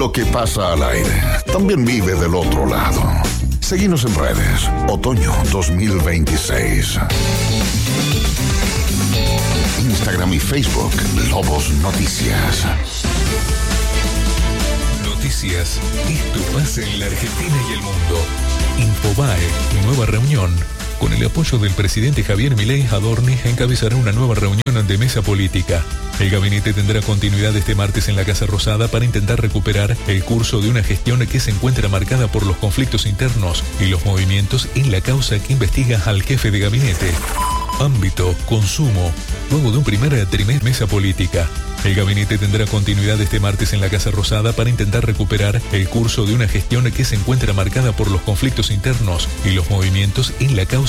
lo que pasa al aire también vive del otro lado. Seguinos en redes. Otoño 2026. Instagram y Facebook, Lobos Noticias. Noticias. Esto pasa en la Argentina y el mundo. Infobae, nueva reunión. Con el apoyo del presidente Javier Milei, Adorni encabezará una nueva reunión de mesa política. El gabinete tendrá continuidad este martes en la Casa Rosada para intentar recuperar el curso de una gestión que se encuentra marcada por los conflictos internos y los movimientos en la causa que investiga al jefe de gabinete. Ámbito, consumo. Luego de un primer trimestre mesa política, el gabinete tendrá continuidad este martes en la Casa Rosada para intentar recuperar el curso de una gestión que se encuentra marcada por los conflictos internos y los movimientos en la causa